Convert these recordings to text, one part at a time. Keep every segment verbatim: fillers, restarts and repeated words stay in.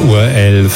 Uhr elf.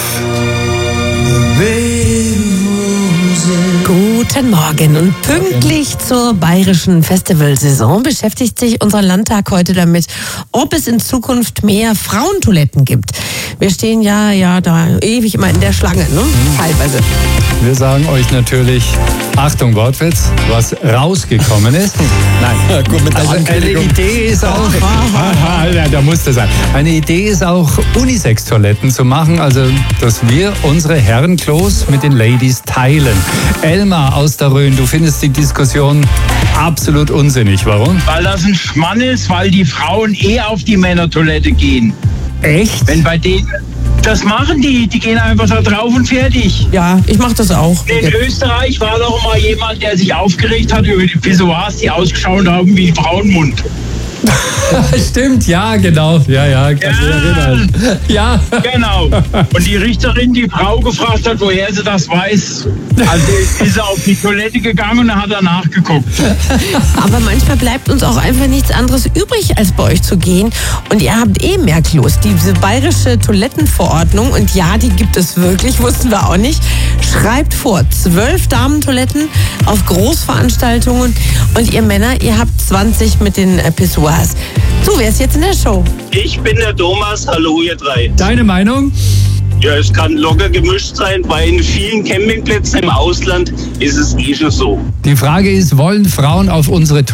Guten Morgen und pünktlich zur bayerischen Festivalsaison beschäftigt sich unser Landtag heute damit, ob es in Zukunft mehr Frauentoiletten gibt. Wir stehen ja, ja da ewig immer in der Schlange, ne? Teilweise. Wir sagen euch natürlich, Achtung Wortwitz, was rausgekommen ist. Nein, gut, mit der also eine Ankündigung. Idee ist auch, ja, da musste sein. Eine Idee ist auch, Unisex-Toiletten zu machen, also dass wir unsere Herrenklos mit den Ladies teilen. Elmar aus der Rhön, du findest die Diskussion absolut unsinnig. Warum? Weil das ein Schmann ist, weil die Frauen eh auf die Männertoilette gehen. Echt? Wenn bei denen, das machen die, die gehen einfach da drauf und fertig. Ja, ich mach das auch. In Österreich war doch mal jemand, der sich aufgeregt hat über die Pissoirs, die ausgeschaut haben wie Frauenmund. Stimmt, ja, genau. Ja, ja, kann Ja. mich erinnern. Ja. Genau. Und die Richterin die Frau gefragt hat, woher sie das weiß. Also ist sie auf die Toilette gegangen und hat danach geguckt. Aber manchmal bleibt uns auch einfach nichts anderes übrig, als bei euch zu gehen. Und ihr habt eh mehr Klos. Diese bayerische Toilettenverordnung, und ja, die gibt es wirklich, wussten wir auch nicht, schreibt vor, zwölf Damentoiletten auf Großveranstaltungen und ihr Männer, ihr habt zwanzig mit den äh, Pissoirs. So, wer ist jetzt in der Show? Ich bin der Thomas, hallo ihr drei. Deine Meinung? Ja, es kann locker gemischt sein. Bei in vielen Campingplätzen im Ausland ist es eh schon so. Die Frage ist, wollen Frauen auf unsere